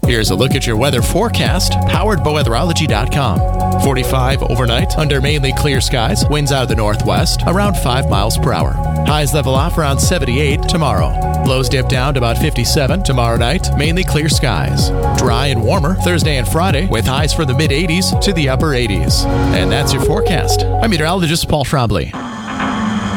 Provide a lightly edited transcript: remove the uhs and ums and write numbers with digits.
Here's a look at your weather forecast, powered by weatherology.com. 45 overnight under mainly clear skies, winds out of the northwest, around 5 miles per hour. Highs level off around 78 tomorrow. Lows dip down to about 57 tomorrow night, mainly clear skies. Dry and warmer Thursday and Friday, with highs from the mid-80s to the upper 80s. And that's your forecast. I'm meteorologist Paul Trombley.